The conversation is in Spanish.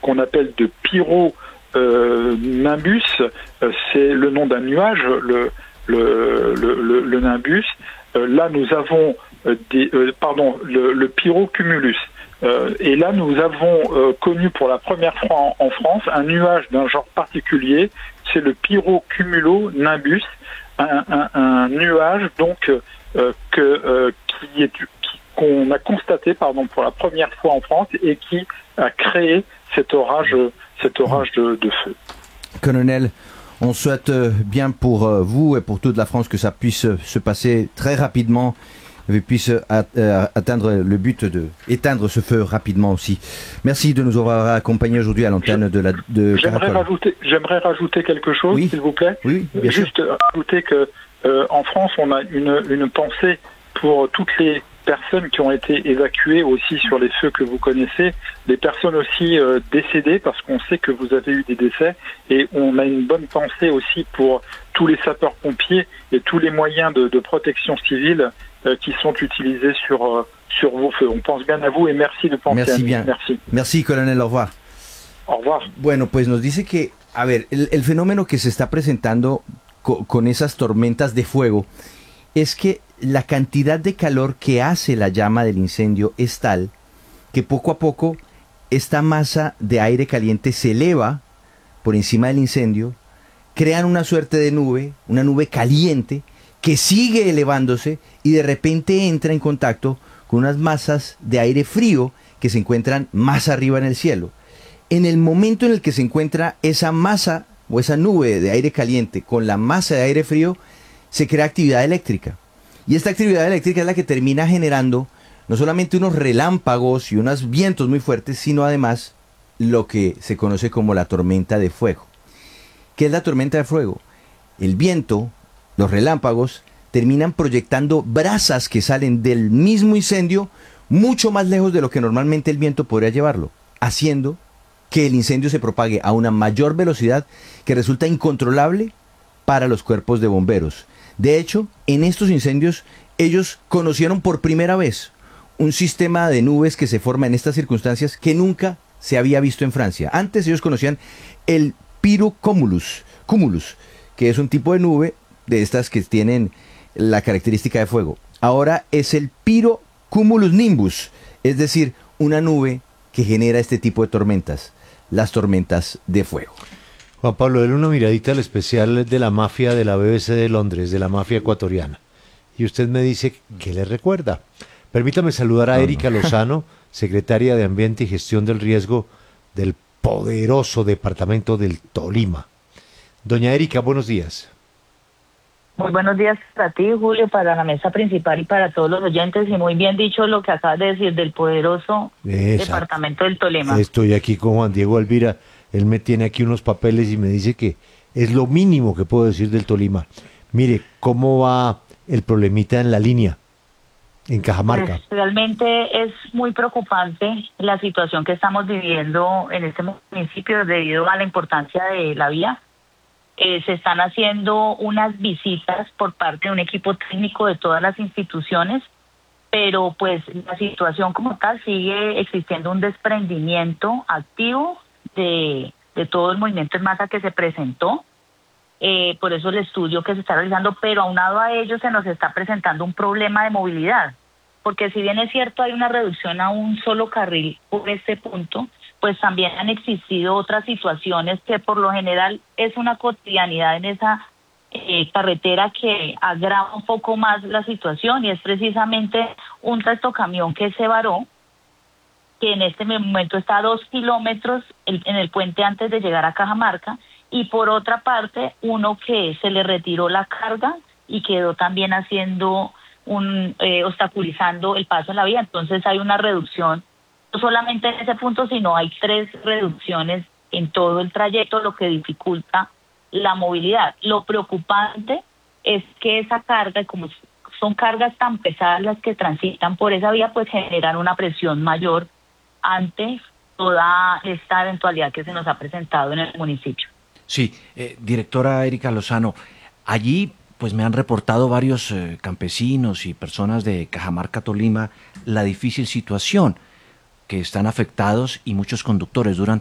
qu'on appelle de pyronimbus, c'est le nom d'un nuage, le nimbus. Là, nous avons le pyrocumulus. Et là, nous avons connu pour la première fois en France un nuage d'un genre particulier, c'est le pyrocumulonimbus, un nuage donc qu'on a constaté pour la première fois en France et qui a créé cet orage de feu. Colonel, on souhaite bien pour vous et pour toute la France que ça puisse se passer très rapidement et puisse atteindre le but d'éteindre ce feu rapidement aussi. Merci de nous avoir accompagnés aujourd'hui à l'antenne de J'aimerais rajouter quelque chose, oui, s'il vous plaît. Oui, bien Juste sûr. Rajouter que en France, on a une pensée pour toutes les personnes qui ont été évacuées aussi sur les feux que vous connaissez, des personnes aussi décédées parce qu'on sait que vous avez eu des décès, et on a une bonne pensée aussi pour tous les sapeurs-pompiers et tous les moyens de protection civile qui sont utilisés sur vos feux. On pense bien à vous et merci de penser à nous. Bien. Merci. Merci, colonel. Au revoir. Au revoir. Bueno, pues nos dice que, a ver, el fenómeno que se está presentando con esas tormentas de fuego es que la cantidad de calor que hace la llama del incendio es tal que poco a poco esta masa de aire caliente se eleva por encima del incendio, crean una suerte de nube, una nube caliente que sigue elevándose y de repente entra en contacto con unas masas de aire frío que se encuentran más arriba en el cielo. En el momento en el que se encuentra esa masa o esa nube de aire caliente con la masa de aire frío, se crea actividad eléctrica. Y esta actividad eléctrica es la que termina generando no solamente unos relámpagos y unos vientos muy fuertes, sino además lo que se conoce como la tormenta de fuego. ¿Qué es la tormenta de fuego? El viento, los relámpagos, terminan proyectando brasas que salen del mismo incendio mucho más lejos de lo que normalmente el viento podría llevarlo, haciendo que el incendio se propague a una mayor velocidad que resulta incontrolable para los cuerpos de bomberos. De hecho, en estos incendios, ellos conocieron por primera vez un sistema de nubes que se forma en estas circunstancias que nunca se había visto en Francia. Antes ellos conocían el pyrocumulus, que es un tipo de nube de estas que tienen la característica de fuego. Ahora es el pyrocumulonimbus, es decir, una nube que genera este tipo de tormentas, las tormentas de fuego. Juan Pablo, déle una miradita al especial de la mafia de la BBC de Londres, de la mafia ecuatoriana. Y usted me dice qué le recuerda. Permítame saludar a Erika Lozano, secretaria de Ambiente y Gestión del Riesgo del poderoso departamento del Tolima. Doña Erika, buenos días. Muy buenos días para ti, Julio, para la mesa principal y para todos los oyentes. Y muy bien dicho lo que acabas de decir del poderoso departamento del Tolima. Estoy aquí con Juan Diego Alvira. Él me tiene aquí unos papeles y me dice que es lo mínimo que puedo decir del Tolima. Mire, ¿cómo va el problemita en la línea, en Cajamarca? Pues realmente es muy preocupante la situación que estamos viviendo en este municipio debido a la importancia de la vía. Se están haciendo unas visitas por parte de un equipo técnico de todas las instituciones, pero pues la situación como tal sigue existiendo un desprendimiento activo de todo el movimiento en masa que se presentó. Por eso el estudio que se está realizando, pero aunado a ello se nos está presentando un problema de movilidad, porque si bien es cierto hay una reducción a un solo carril por este punto, pues también han existido otras situaciones que por lo general es una cotidianidad en esa carretera que agrava un poco más la situación, y es precisamente un tractocamión que se varó, que en este momento está a 2 kilómetros en el puente antes de llegar a Cajamarca, y por otra parte uno que se le retiró la carga y quedó también haciendo obstaculizando el paso en la vía. Entonces hay una reducción, no solamente en ese punto, sino hay 3 reducciones en todo el trayecto, lo que dificulta la movilidad. Lo preocupante es que esa carga, como son cargas tan pesadas las que transitan por esa vía, pues generan una presión mayor ante toda esta eventualidad que se nos ha presentado en el municipio. Sí, directora Erika Lozano, allí pues me han reportado varios campesinos y personas de Cajamarca, Tolima, la difícil situación que están afectados y muchos conductores